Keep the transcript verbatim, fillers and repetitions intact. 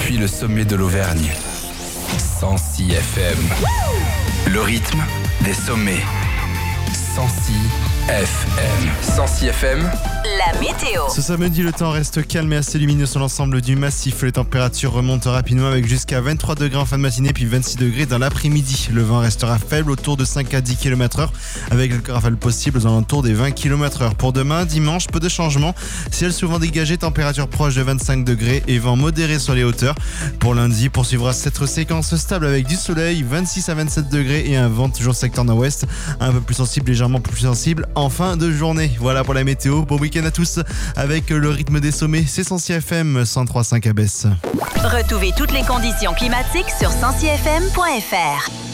depuis le sommet de l'Auvergne. cent six F M. Le rythme des sommets. cent six F M. cent six F M. La météo. Ce samedi, le temps reste calme et assez lumineux sur l'ensemble du massif. Les températures remontent rapidement avec jusqu'à vingt-trois degrés en fin de matinée puis vingt-six degrés dans l'après-midi. Le vent restera faible autour de cinq à dix kilomètres heure avec quelques rafales possibles aux alentours des vingt kilomètres heure. Pour demain, dimanche, peu de changements. Ciel souvent dégagé, température proche de vingt-cinq degrés et vent modéré sur les hauteurs. Pour lundi, poursuivra cette séquence stable avec du soleil, vingt-six à vingt-sept degrés et un vent toujours secteur nord-ouest, un peu plus sensible, légèrement plus sensible en fin de journée. Voilà pour la météo. Bon week-end à tous avec le rythme des sommets. C'est cent six F M cent trois virgule cinq à Besse. Retrouvez toutes les conditions climatiques sur cent six F M point F R.